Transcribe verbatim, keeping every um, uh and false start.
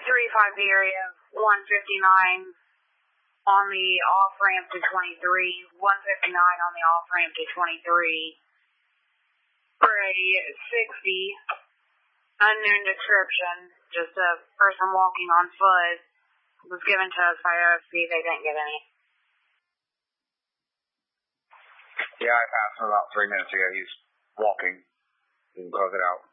three five area, one fifty-nine on the off-ramp to twenty-three, one fifty-nine on the off-ramp to twenty-three, for a sixty, unknown description, just a person walking on foot, was given to us by O S P, they didn't get any. Yeah, I passed him about three minutes ago, he's walking, you can close it out.